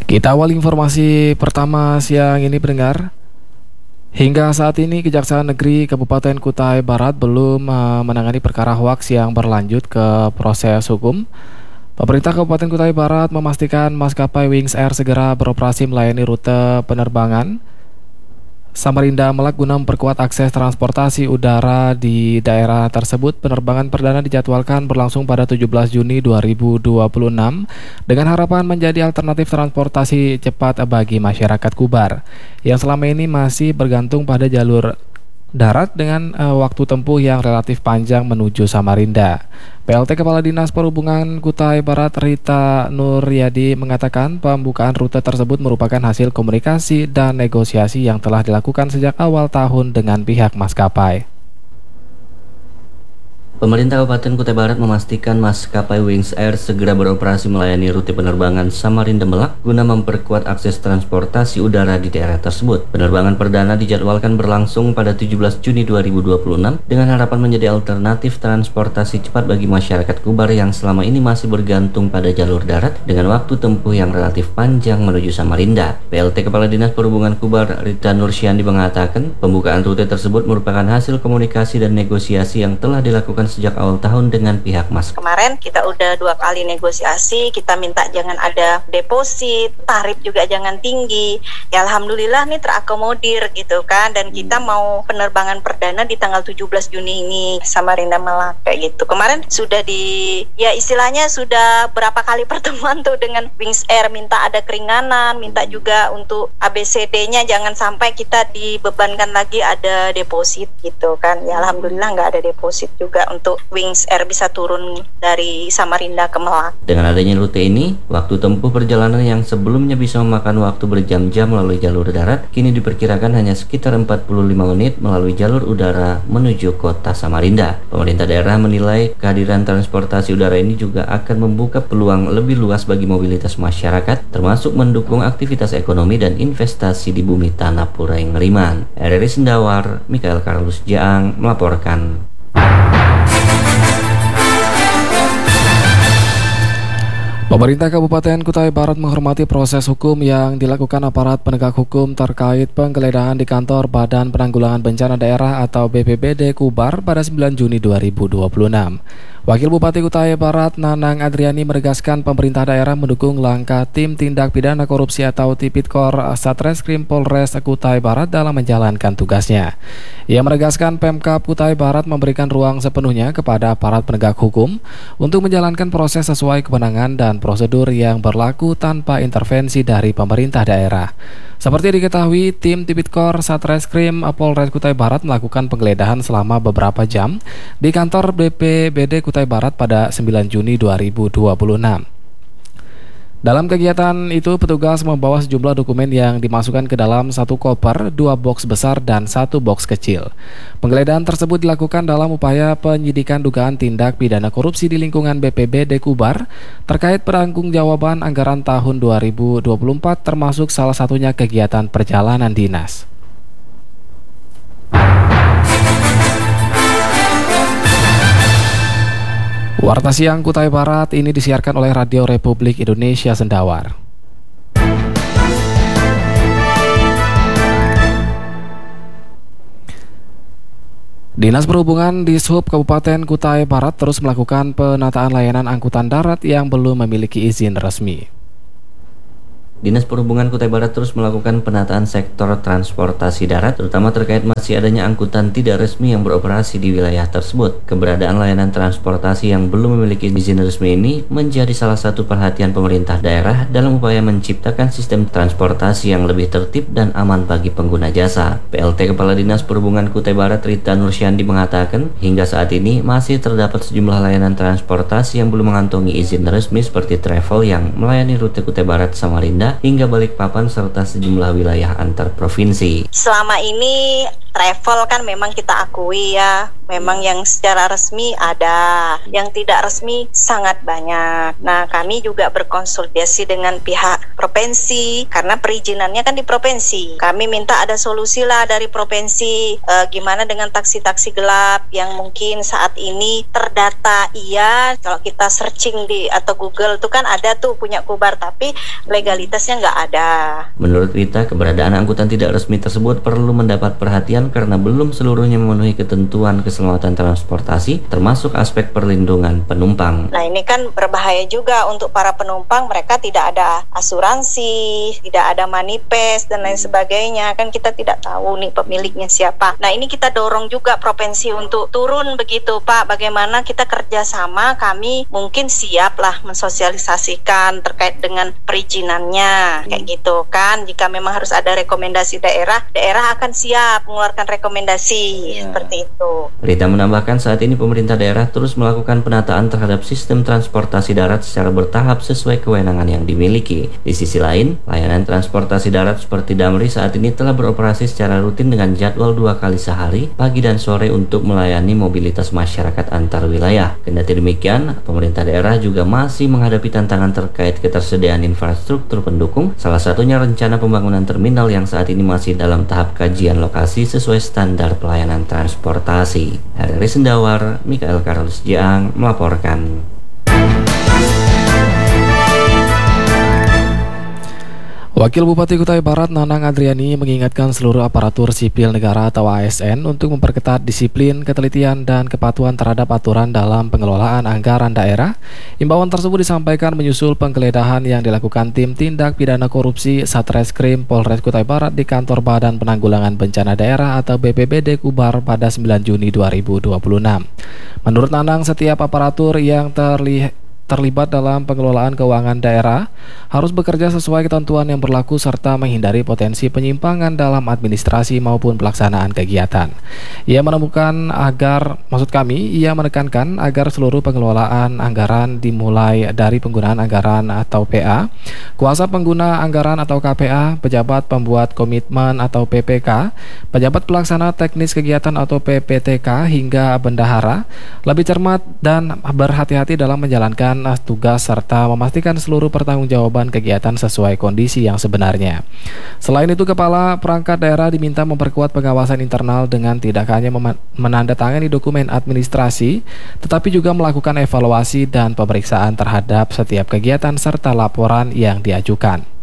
Kita awal informasi pertama siang ini pendengar. Hingga saat ini Kejaksaan Negeri Kabupaten Kutai Barat belum menangani perkara hoaks yang berlanjut ke proses hukum. Pemerintah Kabupaten Kutai Barat memastikan maskapai Wings Air segera beroperasi melayani rute penerbangan Samarinda Merak guna memperkuat akses transportasi udara di daerah tersebut. Penerbangan perdana dijadwalkan berlangsung pada 17 Juni 2026 dengan harapan menjadi alternatif transportasi cepat bagi masyarakat Kubar yang selama ini masih bergantung pada jalur darat dengan waktu tempuh yang relatif panjang menuju Samarinda. PLT Kepala Dinas Perhubungan Kutai Barat Rita Nuryadi mengatakan pembukaan rute tersebut merupakan hasil komunikasi dan negosiasi yang telah dilakukan sejak awal tahun dengan pihak maskapai. Pemerintah Kabupaten Kutai Barat memastikan maskapai Wings Air segera beroperasi melayani rute penerbangan Samarinda Merak guna memperkuat akses transportasi udara di daerah tersebut. Penerbangan perdana dijadwalkan berlangsung pada 17 Juni 2026 dengan harapan menjadi alternatif transportasi cepat bagi masyarakat Kubar yang selama ini masih bergantung pada jalur darat dengan waktu tempuh yang relatif panjang menuju Samarinda. PLT Kepala Dinas Perhubungan Kubar Rita Nursyandi mengatakan pembukaan rute tersebut merupakan hasil komunikasi dan negosiasi yang telah dilakukan sejak awal tahun dengan pihak maskapai. Kemarin kita udah 2 kali negosiasi, kita minta jangan ada deposit, tarif juga jangan tinggi. Ya alhamdulillah nih terakomodir gitu kan, dan kita mau penerbangan perdana di tanggal 17 Juni ini Samarinda Merak kayak gitu. Kemarin sudah istilahnya sudah berapa kali pertemuan tuh dengan Wings Air, minta ada keringanan, minta juga untuk ABCD-nya jangan sampai kita dibebankan lagi ada deposit gitu kan. Ya alhamdulillah nggak ada deposit juga untuk Wings Air bisa turun dari Samarinda ke Merak. Dengan adanya rute ini, waktu tempuh perjalanan yang sebelumnya bisa memakan waktu berjam-jam melalui jalur darat, kini diperkirakan hanya sekitar 45 menit melalui jalur udara menuju kota Samarinda. Pemerintah daerah menilai kehadiran transportasi udara ini juga akan membuka peluang lebih luas bagi mobilitas masyarakat, termasuk mendukung aktivitas ekonomi dan investasi di bumi tanah Pura Ngeriman. RRI Sendawar, Mikael Carlos Jaang melaporkan. Pemerintah Kabupaten Kutai Barat menghormati proses hukum yang dilakukan aparat penegak hukum terkait penggeledahan di kantor Badan Penanggulangan Bencana Daerah atau BPBD Kubar pada 9 Juni 2026. Wakil Bupati Kutai Barat Nanang Adriani menegaskan pemerintah daerah mendukung langkah tim tindak pidana korupsi atau Tipikor Satreskrim Polres Kutai Barat dalam menjalankan tugasnya. Ia menegaskan Pemkab Kutai Barat memberikan ruang sepenuhnya kepada aparat penegak hukum untuk menjalankan proses sesuai kewenangan dan prosedur yang berlaku tanpa intervensi dari pemerintah daerah. Seperti diketahui, tim Tipikor Satreskrim Polres Kutai Barat melakukan penggeledahan selama beberapa jam di kantor BPBD Kutai Barat pada 9 Juni 2026. Dalam kegiatan itu, petugas membawa sejumlah dokumen yang dimasukkan ke dalam satu koper, 2 boks besar dan 1 boks kecil. Penggeledahan tersebut dilakukan dalam upaya penyidikan dugaan tindak pidana korupsi di lingkungan BPBD Kubar terkait pertanggungjawaban anggaran tahun 2024 termasuk salah satunya kegiatan perjalanan dinas. Warta Siang Kutai Barat ini disiarkan oleh Radio Republik Indonesia Sendawar. Dinas Perhubungan di Sub Kabupaten Kutai Barat terus melakukan penataan layanan angkutan darat yang belum memiliki izin resmi. Dinas Perhubungan Kutai Barat terus melakukan penataan sektor transportasi darat, terutama terkait masih adanya angkutan tidak resmi yang beroperasi di wilayah tersebut. Keberadaan layanan transportasi yang belum memiliki izin resmi ini menjadi salah satu perhatian pemerintah daerah dalam upaya menciptakan sistem transportasi yang lebih tertib dan aman bagi pengguna jasa. PLT Kepala Dinas Perhubungan Kutai Barat Rita Nursyandi mengatakan, hingga saat ini masih terdapat sejumlah layanan transportasi yang belum mengantongi izin resmi seperti travel yang melayani rute Kutai Barat Samarinda hingga Balikpapan serta sejumlah wilayah antar provinsi. Selama ini travel kan memang kita akui ya, memang yang secara resmi ada, yang tidak resmi sangat banyak. Nah, kami juga berkonsultasi dengan pihak provinsi karena perizinannya kan di provinsi. Kami minta ada solusi lah dari provinsi, gimana dengan taksi-taksi gelap yang mungkin saat ini terdata. Iya, kalau kita searching di atau Google itu kan ada tuh punya Kubar, tapi legalitasnya nggak ada. Menurut Rita, keberadaan angkutan tidak resmi tersebut perlu mendapat perhatian karena belum seluruhnya memenuhi ketentuan keselamatan transportasi, termasuk aspek perlindungan penumpang. Nah, ini kan berbahaya juga untuk para penumpang, mereka tidak ada asuransi, tidak ada manifest dan lain sebagainya, kan kita tidak tahu nih pemiliknya siapa. Nah, ini kita dorong juga provinsi untuk turun begitu Pak, bagaimana kita kerjasama, kami mungkin siap lah mensosialisasikan terkait dengan perizinannya, kayak gitu kan. Jika memang harus ada rekomendasi daerah akan siap mengeluarkan rekomendasi seperti itu. Rita menambahkan saat ini pemerintah daerah terus melakukan penataan terhadap sistem transportasi darat secara bertahap sesuai kewenangan yang dimiliki. Di sisi lain, layanan transportasi darat seperti Damri saat ini telah beroperasi secara rutin dengan jadwal 2 kali sehari, pagi dan sore untuk melayani mobilitas masyarakat antar wilayah. Kendati demikian, pemerintah daerah juga masih menghadapi tantangan terkait ketersediaan infrastruktur pendukung, salah satunya rencana pembangunan terminal yang saat ini masih dalam tahap kajian lokasi sesuai standar pelayanan transportasi. Dari Sendawar, Mikael Karolus Jiang melaporkan. Wakil Bupati Kutai Barat Nanang Adriani mengingatkan seluruh aparatur sipil negara atau ASN untuk memperketat disiplin, ketelitian, dan kepatuhan terhadap aturan dalam pengelolaan anggaran daerah. Imbauan tersebut disampaikan menyusul penggeledahan yang dilakukan tim tindak pidana korupsi Satreskrim Polres Kutai Barat di kantor Badan Penanggulangan Bencana Daerah atau BPBD Kubar pada 9 Juni 2026. Menurut Nanang, setiap aparatur yang terlibat dalam pengelolaan keuangan daerah harus bekerja sesuai ketentuan yang berlaku serta menghindari potensi penyimpangan dalam administrasi maupun pelaksanaan kegiatan. Ia menekankan agar seluruh pengelolaan anggaran dimulai dari penggunaan anggaran atau PA, kuasa pengguna anggaran atau KPA, pejabat pembuat komitmen atau PPK, pejabat pelaksana teknis kegiatan atau PPTK hingga bendahara lebih cermat dan berhati-hati dalam menjalankan tugas serta memastikan seluruh pertanggungjawaban kegiatan sesuai kondisi yang sebenarnya. Selain itu, kepala perangkat daerah diminta memperkuat pengawasan internal dengan tidak hanya menandatangani dokumen administrasi, tetapi juga melakukan evaluasi dan pemeriksaan terhadap setiap kegiatan serta laporan yang diajukan.